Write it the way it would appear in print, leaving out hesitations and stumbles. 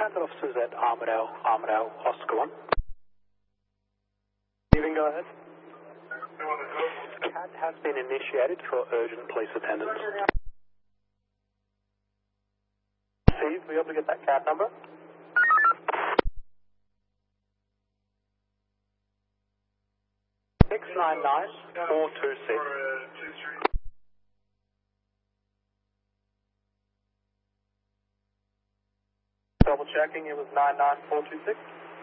Transit officers at Armidale, Oscar 1. Even go ahead. CAT has been initiated for urgent police attendance. Steve, will you be able to get that CAT number? Six 426. Double checking, it was 99426.